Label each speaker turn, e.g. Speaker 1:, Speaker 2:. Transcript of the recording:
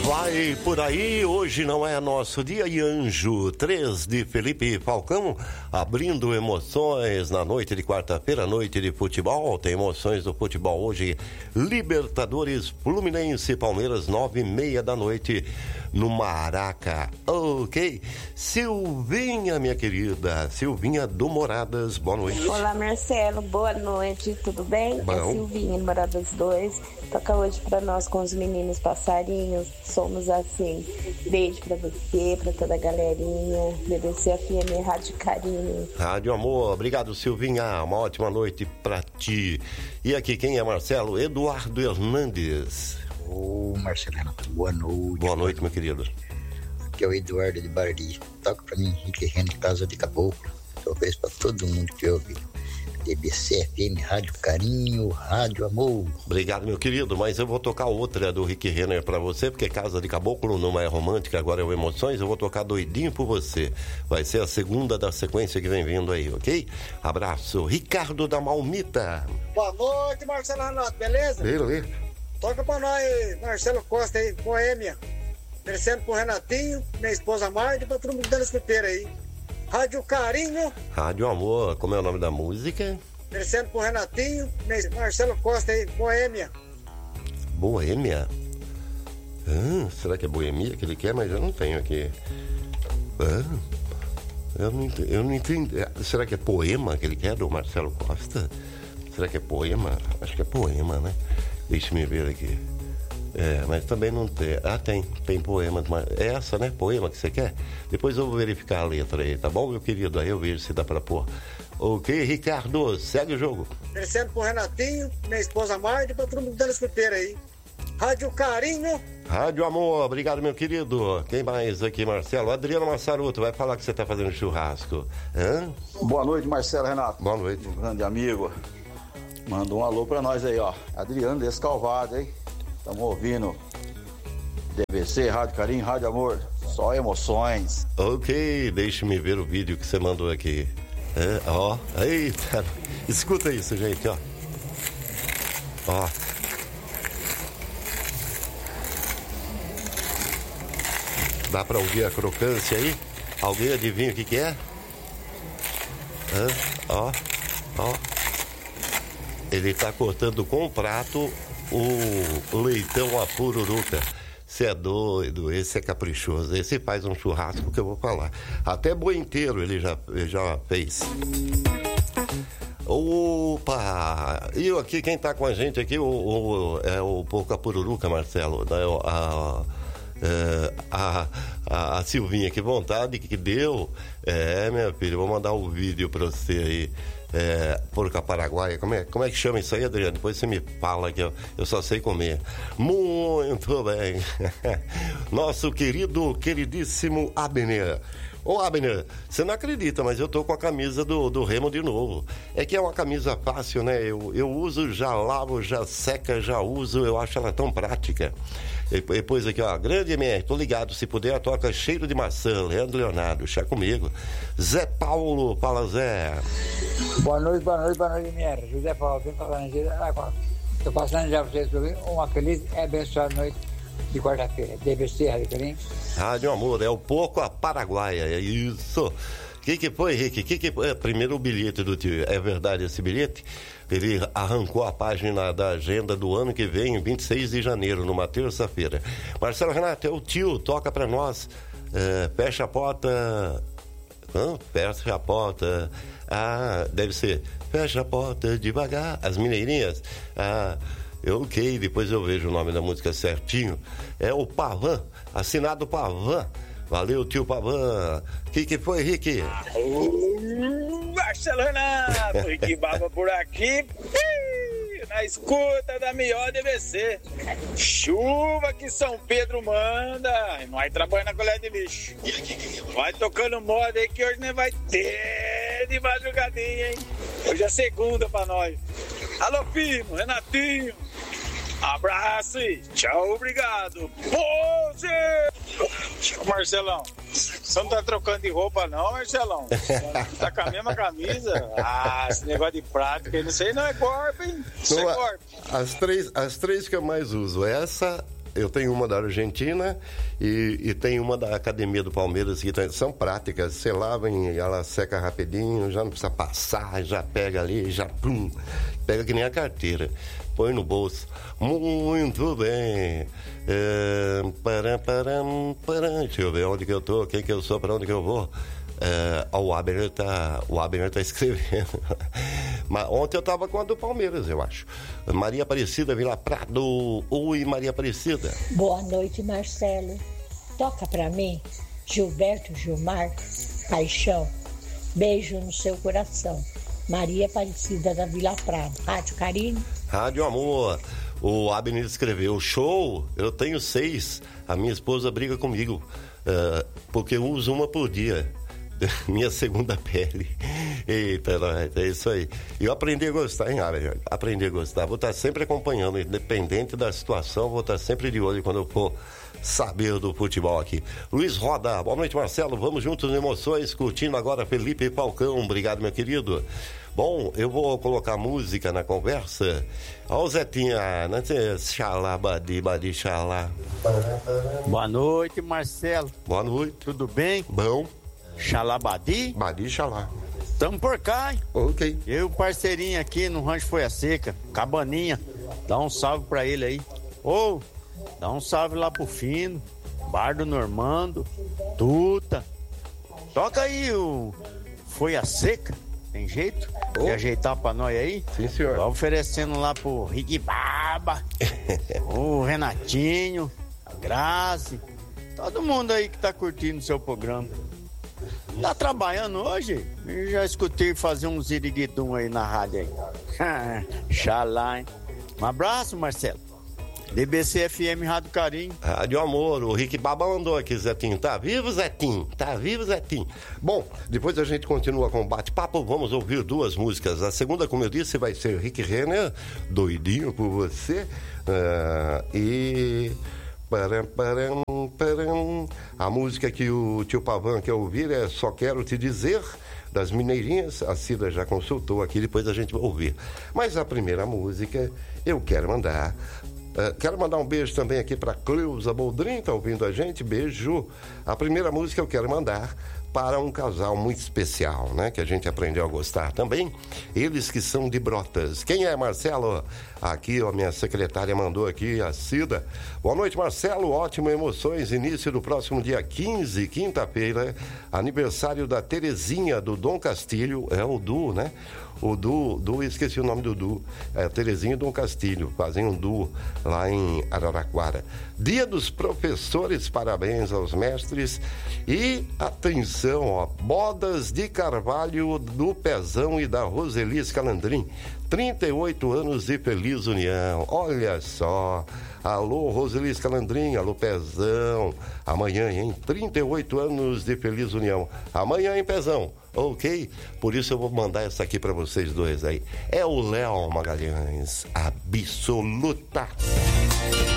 Speaker 1: Vai por aí, hoje não é nosso dia. E Anjo 3 de Felipe Falcão, abrindo emoções na noite de quarta-feira, noite de futebol. Tem emoções do futebol hoje. Libertadores, Fluminense, Palmeiras, 9h30 da noite no Maraca. Ok? Silvinha, minha querida, Silvinha do Moradas, boa noite.
Speaker 2: Olá, Marcelo, boa noite, tudo bem?
Speaker 1: Bom.
Speaker 2: É Silvinha do Moradas 2. Toca hoje pra nós com os meninos passarinhos. Somos assim. Beijo pra você, pra toda a galerinha. BBC FM, Rádio Carinho.
Speaker 1: Rádio Amor, obrigado, Silvinha. Uma ótima noite pra ti. E aqui quem é, Marcelo? Eduardo Hernandes.
Speaker 3: Ô, Marcelino, boa noite.
Speaker 1: Boa noite, meu querido.
Speaker 3: Aqui é o Eduardo de Bardi. Toca pra mim, Henrique Rene, Casa de Caboclo. Talvez pra todo mundo que ouve. BBC FM, Rádio Carinho, Rádio Amor.
Speaker 1: Obrigado, meu querido, mas eu vou tocar outra do Rick Renner pra você, porque Casa de Caboclo não é romântica, agora é o Emoções. Eu vou tocar Doidinho por Você. Vai ser a segunda da sequência que vem vindo aí, ok? Abraço. Ricardo da Malmita.
Speaker 4: Boa noite, Marcelo Renato, beleza?
Speaker 1: Beleza.
Speaker 4: Toca pra nós, Marcelo Costa aí, Boêmia. Oferecendo pro Renatinho, minha esposa Marta e pra todo mundo dando escuteira aí. Rádio Carinho.
Speaker 1: Rádio Amor, como é o nome da música?
Speaker 4: Oferecendo pro Renatinho, Marcelo Costa aí, Boêmia.
Speaker 1: Boêmia? Será que é boemia que ele quer? Mas eu não tenho aqui. Eu não entendi. Será que é poema que ele quer do Marcelo Costa? Será que é poema? Acho que é poema, né? Deixa-me ver aqui. Mas também não tem. Tem poema. É essa, né? Poema que você quer? Depois eu vou verificar a letra aí, tá bom, meu querido? Aí eu vejo se dá pra pôr. Ok, Ricardo, segue o jogo.
Speaker 4: Oferecendo pro Renatinho, minha esposa Marta e pra todo mundo dando escuteira aí. Rádio Carinho.
Speaker 1: Rádio Amor, obrigado, meu querido. Quem mais aqui, Marcelo? Adriano Massaruto, vai falar que você tá fazendo churrasco.
Speaker 5: Boa noite, Marcelo Renato.
Speaker 1: Boa noite.
Speaker 5: Um grande amigo. Manda um alô pra nós aí, ó. Adriano Descalvado, hein? Estamos ouvindo DVC, Rádio Carinho, Rádio Amor. Só emoções.
Speaker 1: Ok, deixe-me ver o vídeo que você mandou aqui. Eita. Escuta isso, gente, ó. Dá pra ouvir a crocância aí? Alguém adivinha o que é? Ele tá cortando com o prato o leitão a pururuca. Você é doido, esse é caprichoso, esse faz um churrasco que eu vou falar. Até boi inteiro ele já fez. Opa! E aqui, quem tá com a gente aqui, é o Porco a Pururuca, Marcelo. A Silvinha, que vontade que deu. Minha filha, vou mandar um vídeo pra você aí. Porca paraguaia, como é que chama isso aí, Adriano? Depois você me fala que eu só sei comer. Muito bem. Nosso queridíssimo Abner. Ô Abner, você não acredita, mas eu tô com a camisa do Remo de novo. É que é uma camisa fácil, né? Eu uso, já lavo, já seca, já uso, eu acho ela tão prática. Depois aqui, ó, grande MR, tô ligado, se puder, toca Cheiro de Maçã, Leandro Leonardo, chá comigo. Zé Paulo, fala Zé.
Speaker 6: Boa noite, MR. José Paulo, vem falar na Tô passando já pra vocês pra ver uma feliz e abençoada noite de quarta-feira. DVC, Rádio Carinho.
Speaker 1: Rádio Amor, é o Porco a Paraguaia, é isso. O que foi, Rick? Primeiro o bilhete do tio, é verdade esse bilhete? Ele arrancou a página da agenda do ano que vem, 26 de janeiro, numa terça-feira. Marcelo Renato, é o tio, toca pra nós. Fecha a porta. Fecha a porta. Deve ser. Fecha a porta devagar. As mineirinhas. Ok, depois eu vejo o nome da música certinho. É o Pavan, assinado Pavan. Valeu, tio Pavan. O que foi, Rick?
Speaker 7: Marcelo Renato, Rick Baba por aqui. Na escuta da melhor DVC. Chuva que São Pedro manda. Nós trabalhamos na colher de lixo. Vai tocando moda aí que hoje não vai ter de madrugadinha, hein? Hoje é segunda pra nós. Alô, Pino, Renatinho. Abraço e tchau, obrigado. Pose! Marcelão, você não tá trocando de roupa não, Marcelão? Tá com a mesma camisa? Esse negócio de prática, não sei, não é golpe, hein? Isso é golpe.
Speaker 1: As três que eu mais uso, essa, eu tenho uma da Argentina e tenho uma da Academia do Palmeiras, que são práticas. Você lava e ela seca rapidinho, já não precisa passar, já pega ali, já pum, pega que nem a carteira. Põe no bolso. Muito bem. Deixa eu ver onde que eu tô, quem que eu sou, para onde que eu vou. O Abner tá escrevendo. Mas ontem eu tava com a do Palmeiras, eu acho. Maria Aparecida, Vila Prado. Oi, Maria Aparecida.
Speaker 8: Boa noite, Marcelo. Toca pra mim, Gilberto Gilmar, Paixão. Beijo no seu coração. Maria Aparecida da Vila Prado. Rádio Carinho.
Speaker 1: Rádio Amor. O Abner escreveu: show, eu tenho 6. A minha esposa briga comigo, porque eu uso uma por dia. Minha segunda pele. Eita, é isso aí. E eu aprendi a gostar, hein, Abner? Aprendi a gostar. Vou estar sempre acompanhando, independente da situação, vou estar sempre de olho quando eu for saber do futebol aqui. Luiz Roda, boa noite, Marcelo. Vamos juntos em emoções, curtindo agora Felipe Falcão. Obrigado, meu querido. Bom, eu vou colocar música na conversa. Ó o Zetinha, né? Xalá, badi, xalá.
Speaker 9: Boa noite, Marcelo.
Speaker 1: Boa noite.
Speaker 9: Tudo bem?
Speaker 1: Bom.
Speaker 9: Xalá, badi?
Speaker 1: Badi, xalá.
Speaker 9: Tamo por cá, hein?
Speaker 1: Ok.
Speaker 9: Eu, parceirinho aqui no Rancho Folha Seca, Cabaninha. Dá um salve pra ele aí. Ô, dá um salve lá pro Fino, Bar do Normando, Tuta. Toca aí o Folha Seca. Tem jeito de ajeitar pra nós aí?
Speaker 1: Sim, senhor.
Speaker 9: Tá oferecendo lá pro Rick Baba, o Renatinho, a Grazi, todo mundo aí que tá curtindo o seu programa. Tá trabalhando hoje? Eu já escutei fazer um ziriguidum aí na rádio aí. Xalá, hein? Um abraço, Marcelo. DBC FM Rádio Carinho.
Speaker 1: Rádio Amor, o Rick Baba mandou aqui, Zetinho. Tá vivo, Zetinho? Tá vivo, Zetinho? Bom, depois a gente continua com o bate-papo. Vamos ouvir 2 músicas. A segunda, como eu disse, vai ser Rick Renner, Doidinho por Você. E... A música que o tio Pavan quer ouvir é Só Quero Te Dizer, das Mineirinhas. A Cida já consultou aqui, depois a gente vai ouvir. Mas a primeira música eu quero mandar um beijo também aqui para Cleusa Boldrin, tá ouvindo a gente? Beijo. A primeira música eu quero mandar para um casal muito especial, né? Que a gente aprendeu a gostar também. Eles que são de Brotas. Quem é, Marcelo? Aqui, ó, minha secretária mandou aqui, a Cida. Boa noite, Marcelo. Ótimo emoções. Início do próximo dia 15, quinta-feira, aniversário da Terezinha, do Dom Castilho. É o Du, né? O Du, esqueci o nome do Du. É Terezinha e Dom Castilho. Fazem um Du lá em Araraquara. Dia dos professores, parabéns aos mestres. E atenção, ó, bodas de Carvalho do Pezão e da Roseli Scalandrin. 38 anos de feliz união. Olha só. Alô, Roseli Scalandrin, alô, Pezão. Amanhã, hein? 38 anos de feliz união. Amanhã, hein, Pezão? Ok? Por isso eu vou mandar essa aqui pra vocês dois aí. É o Léo Magalhães, Absoluta.